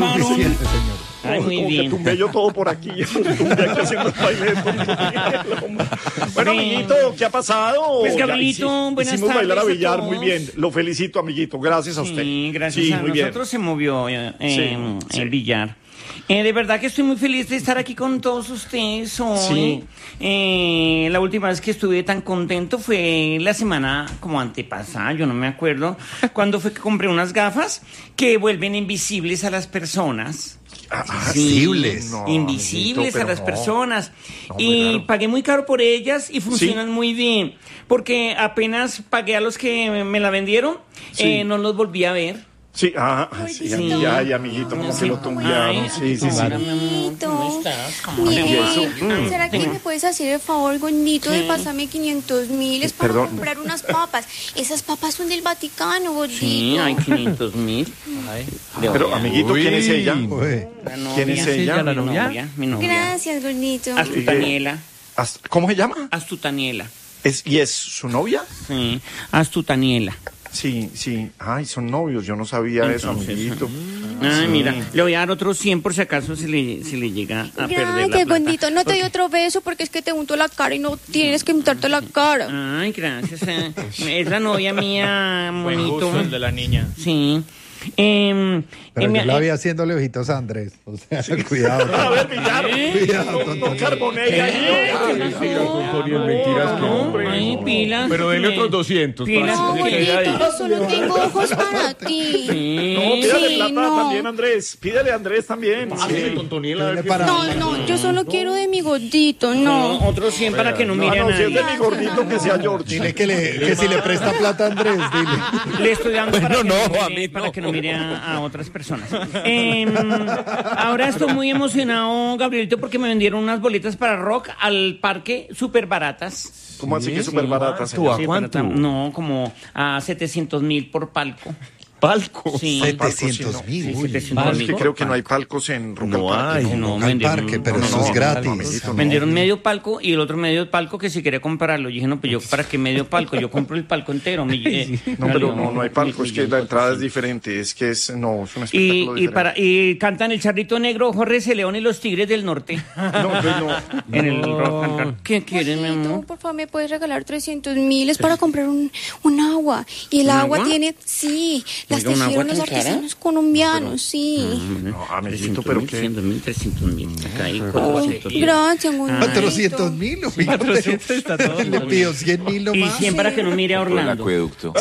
alcanzaron. Suficiente, señor. Ay, muy como bien. que tumbé yo todo por aquí. Tumbé aquí haciendo el baile de Bueno, Bueno. amiguito, ¿qué ha pasado? Pues, Ya Gabrielito, buenas hicimos bailar a tardes a billar, todos. muy bien. Lo felicito, amiguito. Gracias a usted. Sí, gracias Sí, a muy bien. nosotros se movió Sí. el billar. De verdad que estoy muy feliz de estar aquí con todos ustedes hoy. La última vez que estuve tan contento fue la semana como antepasada, yo no me acuerdo, cuando fue que compré unas gafas que vuelven invisibles a las personas. Invisibles. No, Invisibles amiguito, a las pero no. personas. No, muy Y raro. pagué muy caro por ellas y funcionan muy bien. Porque apenas pagué a los que me la vendieron, Sí. no los volví a ver. Sí, sí, Sí. ay, amiguito, como Sí. que lo tumbearon. Ay, Sí, sí, sí. hola, mi amor, ¿cómo estás? ¿Cómo ¿Y le va? eso? ¿Será que me puedes hacer el favor, gordito, de pasarme 500.000? Es para Perdón. comprar unas papas. Esas papas son del Vaticano, gordito. Sí, hay 500.000. Pero, amiguito, ¿quién es ella? Uy. ¿Quién es ella? ¿La novia? Mi novia. Gracias, gordito. Astutaniela. ¿Cómo se llama? Astutaniela. ¿Y es su novia? Sí, Astutaniela. Sí, sí. Ay, son novios. Yo no sabía eso, Entonces, amiguito. Ay, mira, le voy a dar otros 100 por si acaso se le llega a perder la Gracias, plata. gordito. No te doy otro beso porque es que te unto la cara y no tienes que untarte la cara. Ay, gracias. Es la novia mía, monito. el de la niña. Sí. Pero yo la vi haciéndole ojitos a Andrés. O sea, cuidado. A ver, billar. Cuidado, No carbonee ahí. Mentiras que hombre. Ay, pilas. Pero dele otros 200. Pilas, No, porque quede ahí. gordito, yo solo tengo ojos para ti. Sí. No, pídale Sí, plata no. también, Andrés. Pídale a Andrés también. Sí. Dele para- No, yo solo quiero de mi gordito, No, no. otros 100 para que no mire a No, si es de nadie. mi gordito, que sea George. Dile que si le presta plata a Andrés, dile. Le estoy dando para, que no, no mire, a mí para no. que no mire a otras personas. Ahora estoy muy emocionado, Gabrielito, porque me vendieron unas boletas para rock al parque súper baratas. ¿Cómo así que es súper barata, ¿Tú señor? a cuánto? No, como a 700.000 por palco. Palco. Sí. 700.000. Sí, Uy. 700.000 Es que por creo que no hay palco. palcos en Rock No al Parque. hay. No, Al parque, pero eso es gratis. amiguito, no. Vendieron medio palco y el otro medio palco que si quería comprarlo. Yo dije, no, pues yo, ¿para qué medio palco? Yo compro el palco entero. No, pero no hay palco, es que la entrada es diferente, es que es un espectáculo diferente. Y cantan el Charrito Negro, Jorge C. León y los Tigres del Norte. No, pues no. En el rock and roll. ¿Qué quieren, mi Gordito, amor? por favor, ¿me puedes regalar 300.000? Es para comprar un agua. Y el ¿Un agua agua? tiene, sí, las Oiga, ¿un agua tejieron los tan cara? artesanos colombianos, sí. No, amiguito, pero qué. 300.000, 300.000. Acá hay Ay, 400.000. gracias, gordito. 400.000. 400 está todo. Le pido 100.000 Y nomás. 100 para que no mire a Orlando. acueducto.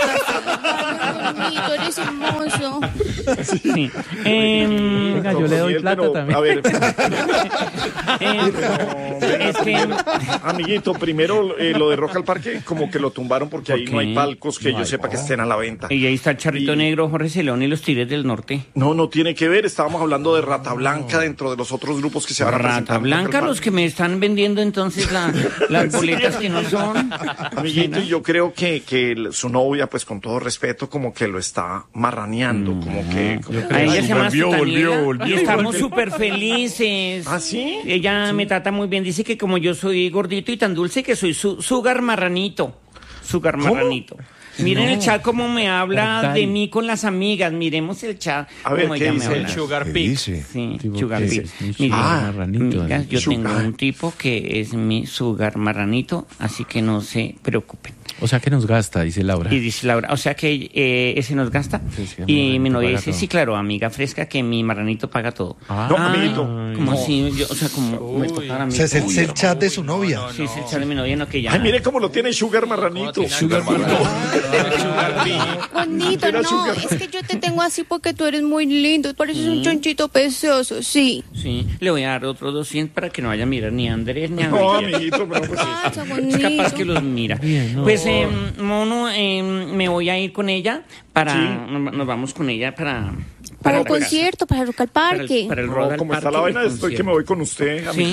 Gordito, eres hermoso. Sí. Venga, yo le doy Pero, plata también. A ver, Es que amiguito, primero lo de Rock al Parque, como que lo tumbaron porque ahí no hay qué? palcos que yo sepa que estén a la venta. y ahí está el Charrito Negro, Jorge C. León y los Tigres del Norte. No tiene que ver. Estábamos hablando de Rata Blanca dentro de los otros grupos que se van a presentar. Rata en Rock al Blanca, Parque. los que me están vendiendo entonces las boletas que no son. Amiguito, y yo creo que su novia, pues con todo respeto, como que lo está marraneando, como que... A ella se llama Volvió, Astutaniela volvió. y estamos súper felices. ¿Ah, sí? Ella me trata muy bien, dice que como yo soy gordito y tan dulce, que soy su sugar marranito. Sugar marranito. Miren el chat cómo me habla ¿Verdad? de mí con las amigas. Miremos el chat. A ver, cómo ¿qué ella me dice el habla. Sugar ¿Qué Pig. dice? Sí, Tipo Sugar que Pig. es mi Mire, sugar marranito, amigas, yo Sugar. tengo un tipo que es mi sugar marranito, así que no se preocupen. O sea que nos gasta, dice Laura. Y dice Laura, o sea que ese nos gasta. Sí, sí, Y mi marranito novia paga dice, todo. sí, claro, amiga fresca, que mi marranito paga todo. No, amiguito. Como así, yo, o sea, como me tocara a O mí. sea, es el chat de su novia. Sí, es el chat de mi novia, no que ya. Ay, mire cómo lo tiene Sugar Marranito. Sugar Gordito, Era no, sugar. es que yo te tengo así porque tú eres muy lindo. Pareces un chonchito precioso, sí. Sí, le voy a dar otros 200 para que no vaya a mirar ni a Andrés ni a No, Bella. amiguito, pero pues... Gracias, Es capaz que bonito. los mira. Bien, no. Pues, mono, me voy a ir con ella para... Sí. Nos vamos con ella para Para el la casa. concierto, para Rock al Parque. Para el No, Rock al como está Parque la vaina, del estoy que concierto. me voy con usted, Sí.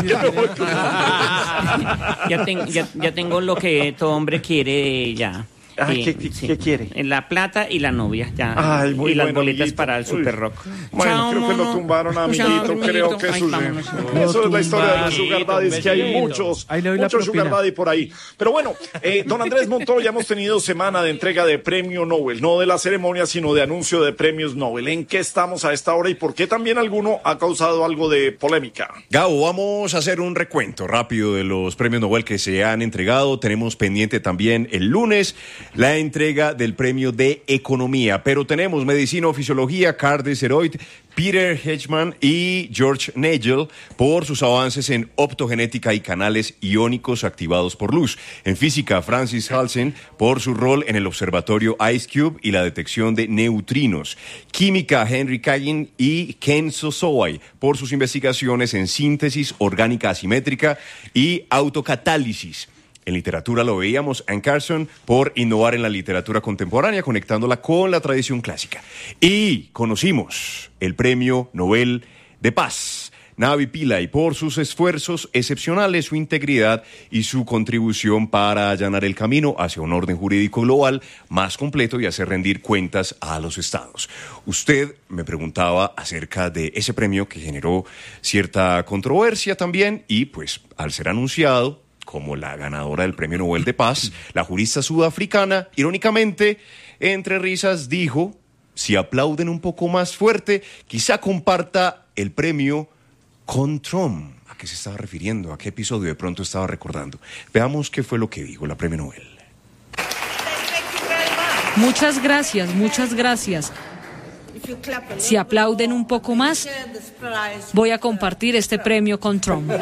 amiguito. Ya tengo lo que todo hombre quiere ya. ¿Qué quiere? La plata y la novia, ya. Ay, muy y las bueno, boletas amiguito. para el Super Rock. Bueno, Chao, creo que lo mono. tumbaron, Chao, amiguito. Creo que Ay, vámonos. eso es la historia de los sugar daddies, que hay besito. muchos Ahí le doy la sugar propina. daddy por ahí. Pero bueno, don Andrés Montoya, hemos tenido semana de entrega de premio Nobel, no de la ceremonia, sino de anuncio de premios Nobel. ¿En qué estamos a esta hora y por qué también alguno ha causado algo de polémica? Gabo, vamos a hacer un recuento rápido de los premios Nobel que se han entregado. Tenemos pendiente también el lunes la entrega del premio de Economía, pero tenemos Medicina o Fisiología, Carl Desseroit, Peter Hedgeman y George Nagel por sus avances en optogenética y canales iónicos activados por luz. En física, Francis Halsen por su rol en el observatorio IceCube y la detección de neutrinos. Química, Henry Kagan y Ken Sosowai por sus investigaciones en síntesis orgánica asimétrica y autocatálisis. En literatura lo veíamos, Anne Carson, por innovar en la literatura contemporánea, conectándola con la tradición clásica. Y conocimos el Premio Nobel de Paz, Navi Pillay, por sus esfuerzos excepcionales, su integridad y su contribución para allanar el camino hacia un orden jurídico global más completo y hacer rendir cuentas a los estados. Usted me preguntaba acerca de ese premio que generó cierta controversia también y pues al ser anunciado como la ganadora del Premio Nobel de Paz, la jurista sudafricana, irónicamente, entre risas, dijo, si aplauden un poco más fuerte, quizá comparta el premio con Trump. ¿A qué se estaba refiriendo? ¿A qué episodio de pronto estaba recordando? Veamos qué fue lo que dijo la Premio Nobel. Muchas gracias, muchas gracias. Si aplauden un poco más, voy a compartir este premio con Trump.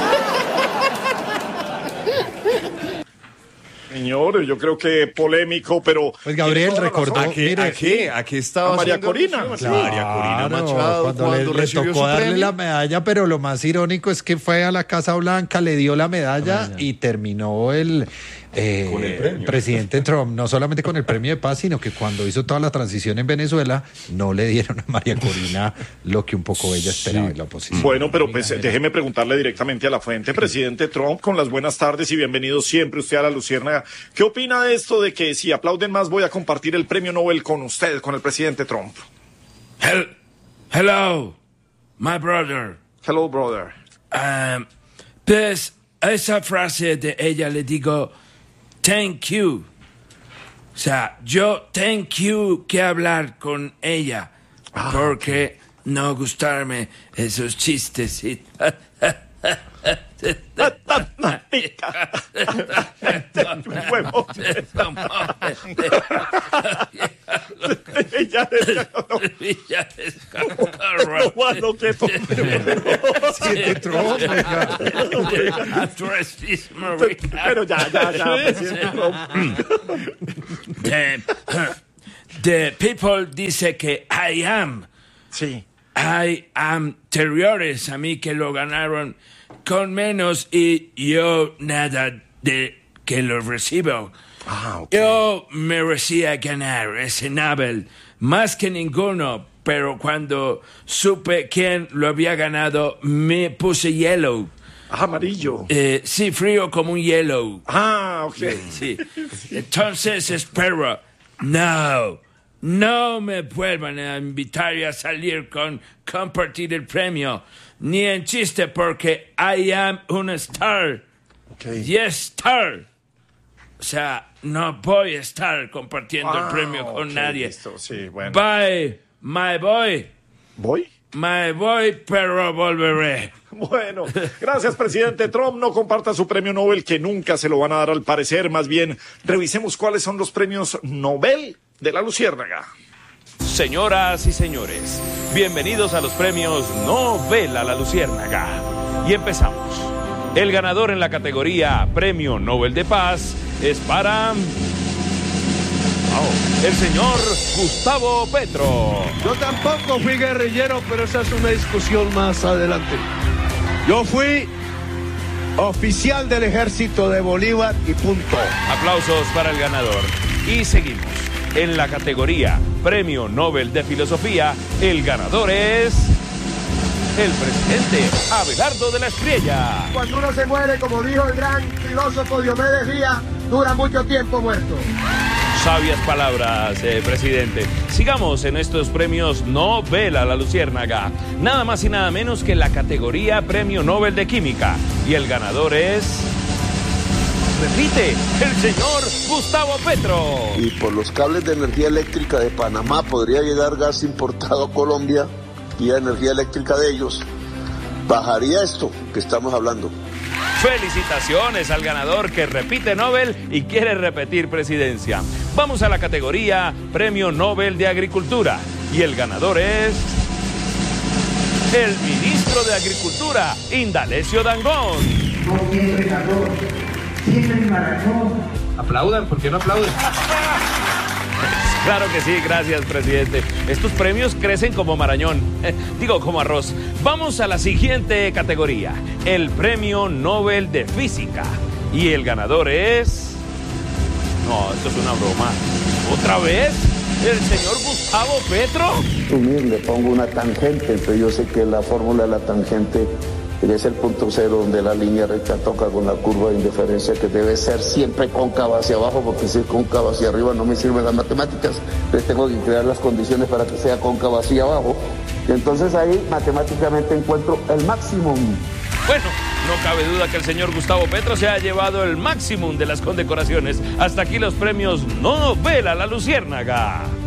Señores, yo creo que polémico, pero... Pues Gabriel recordó, ¿A qué estaba a María haciendo Corina. alusión? María Corina Machado, cuando le recibió tocó su darle premio. la medalla, pero lo más irónico es que fue a la Casa Blanca, le dio la medalla y terminó el premio. presidente Trump, no solamente con el premio de paz, sino que cuando hizo toda la transición en Venezuela, no le dieron a María Corina lo que un poco ella esperaba en la oposición. Bueno, pero pues déjeme preguntarle directamente a la fuente. Presidente Trump, con las buenas tardes y bienvenido siempre usted a La Luciérnaga. ¿Qué opina de esto de que si aplauden más voy a compartir el premio Nobel con usted, con el presidente Trump? Hello, my brother. Hello, brother. Pues a esa frase de ella le digo, thank you. O sea, yo thank you que hablar con ella, porque no gustarme esos chistes. Pero ya, presidente Trump. The people dice que I am anteriores a mí que lo ganaron con menos y yo nada de que lo recibo. Yo merecía ganar ese Nobel más que ninguno, pero cuando supe quién lo había ganado me puse yellow. Amarillo. Sí, frío como un hielo. Ok. Sí. Entonces espero, no me vuelvan a invitar a salir con compartir el premio, ni en chiste, porque I am una star. Yes, star. O sea, no voy a estar compartiendo el premio con nadie. Listo, sí, bueno. Bye, my boy. ¿Voy? My boy, pero volveré. Bueno, gracias, presidente Trump. No comparta su premio Nobel, que nunca se lo van a dar al parecer. Más bien, revisemos cuáles son los premios Nobel de La Luciérnaga. Señoras y señores, bienvenidos a los premios Nobel a La Luciérnaga. Y empezamos. El ganador en la categoría Premio Nobel de Paz es para... el señor Gustavo Petro. Yo tampoco fui guerrillero, pero esa es una discusión más adelante. Yo fui oficial del ejército de Bolívar y punto. Aplausos para el ganador. Y seguimos. En la categoría Premio Nobel de Filosofía, el ganador es... el presidente Abelardo de la Espriella. Cuando uno se muere, como dijo el gran filósofo Diomedes Díaz, dura mucho tiempo muerto. Sabias palabras, presidente. Sigamos en estos premios Nobel a la Luciérnaga. Nada más y nada menos que la categoría Premio Nobel de Química. Y el ganador es... repite, el señor Gustavo Petro. Y por los cables de energía eléctrica de Panamá podría llegar gas importado a Colombia y a energía eléctrica de ellos. Bajaría esto que estamos hablando. Felicitaciones al ganador que repite Nobel y quiere repetir presidencia. Vamos a la categoría Premio Nobel de Agricultura. Y el ganador es... el ministro de Agricultura, Indalecio Dangond. Aplaudan, ¿por qué no aplauden? Claro que sí, gracias, presidente. Estos premios crecen como marañón, digo, como arroz. Vamos a la siguiente categoría, el Premio Nobel de Física. Y el ganador es... no, esto es una broma. ¿Otra vez? ¿El señor Gustavo Petro? Le pongo una tangente, entonces yo sé que la fórmula de la tangente es el punto cero donde la línea recta toca con la curva de indiferencia, que debe ser siempre cóncava hacia abajo, porque si es cóncava hacia arriba no me sirven las matemáticas. Entonces tengo que crear las condiciones para que sea cóncava hacia abajo. Y entonces ahí matemáticamente encuentro el máximo. Bueno, no cabe duda que el señor Gustavo Petro se ha llevado el máximo de las condecoraciones. Hasta aquí los premios Nobel a la Luciérnaga.